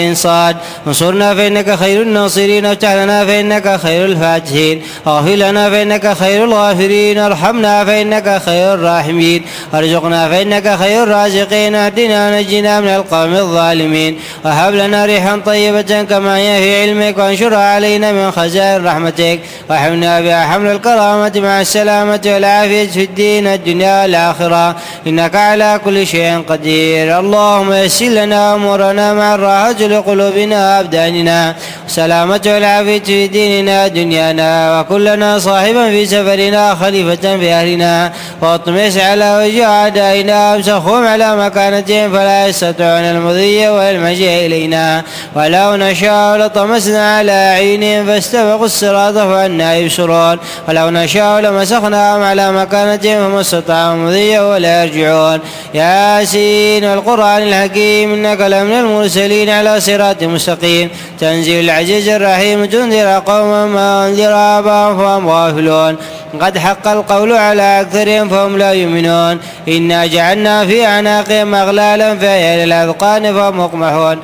صاد. انصرنا فإنك خير الناصرين، افتح لنا فإنك خير الفاتحين، اغفر لنا فإنك خير الغافرين، ارحمنا فإنك خير الراحمين، ارزقنا فإنك خير الرازقين، اهدنا نجنا من القوم الظالمين، وهب لنا ريحا طيبة كما هي في علمك، وانشرها علينا من خزائن رحمتك، واحمنا بها حمل الكرامة مع السلامة والعافية في الدين الدنيا والآخرة، إنك على كل شيء قدير. اللهم يسر لنا أمورنا مع الراحة لقلوبنا وأبداننا، سلامة والعافية في ديننا دنيانا، وكلنا صاحبا في سفرنا، خليفة في أهلنا، واطمس على وجه أعدائنا، وامسخهم على مكانتهم فلا يستطيعون المضي والمجيء إلينا، ولو نشاء لطمسنا على أعينهم فاستبقوا الصراط فأنى يبصرون، ولو نشاء لمسخناهم على مكانتهم فما استطاعوا مضيا ولا يرجعون. ياسين والقرآن الحكيم إنك لمن المرسلين على صراط مستقيم، تنزيل العزيز الرحيم، تنذر قوما ما أنذر آباءهم فهم غافلون، قد حق القول على أكثرهم فهم لا يؤمنون، إنا جعلنا في أعناقهم أغلالا فهي إلى الأذقان فهم مقمحون.